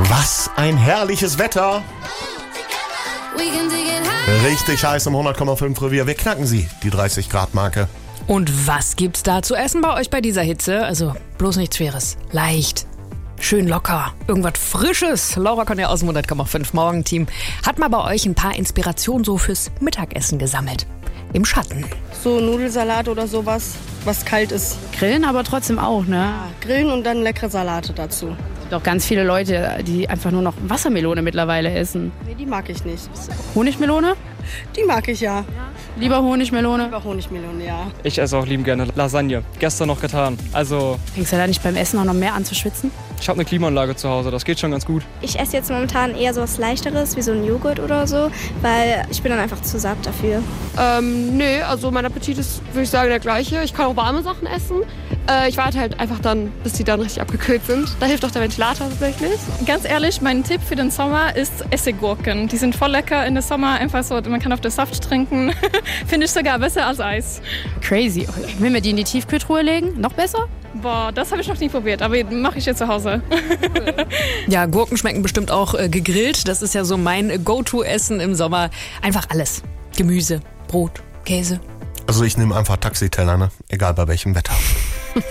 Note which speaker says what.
Speaker 1: Was ein herrliches Wetter. Richtig heiß im 100,5 Revier. Wir knacken sie, die 30-Grad-Marke.
Speaker 2: Und was gibt's da zu essen bei euch bei dieser Hitze? Also bloß nichts Schweres. Leicht. Schön locker. Irgendwas Frisches. Laura Conner aus dem 100,5 Morgenteam hat mal bei euch ein paar Inspirationen so fürs Mittagessen gesammelt. Im Schatten.
Speaker 3: So Nudelsalat oder sowas, was kalt ist.
Speaker 4: Grillen aber trotzdem auch, ne?
Speaker 3: Ja, grillen und dann leckere Salate dazu.
Speaker 4: Es gibt auch ganz viele Leute, die einfach nur noch Wassermelone mittlerweile essen.
Speaker 3: Nee, die mag ich nicht.
Speaker 4: Honigmelone?
Speaker 3: Die mag ich ja.
Speaker 4: Lieber Honigmelone?
Speaker 3: Lieber Honigmelone, ja.
Speaker 5: Ich esse auch liebend gerne Lasagne. Gestern noch getan. Also,
Speaker 4: Fängst du da nicht beim Essen auch noch mehr an zu schwitzen?
Speaker 5: ich habe eine Klimaanlage zu Hause. Das geht schon ganz gut.
Speaker 6: Ich esse jetzt momentan eher so was Leichteres, wie so ein Joghurt oder so, weil ich bin dann einfach zu satt dafür.
Speaker 7: Nee, also mein Appetit ist, würde ich sagen, der gleiche. Ich kann auch warme Sachen essen. Ich warte halt einfach dann, bis die dann richtig abgekühlt sind. Da hilft auch der Ventilator tatsächlich.
Speaker 8: Ganz ehrlich, mein Tipp für den Sommer ist Essiggurken. Die sind voll lecker in der Sommer, einfach so, man kann auf den Saft trinken. Finde ich sogar besser als Eis.
Speaker 4: Crazy. Wenn wir die in die Tiefkühltruhe legen, noch besser?
Speaker 8: Boah, das habe ich noch nie probiert, aber mache ich jetzt zu Hause.
Speaker 2: Ja, Gurken schmecken bestimmt auch gegrillt. Das ist ja so mein Go-To-Essen im Sommer. Einfach alles. Gemüse, Brot, Käse.
Speaker 1: Also ich nehme einfach Taxiteller, ne? Egal bei welchem Wetter.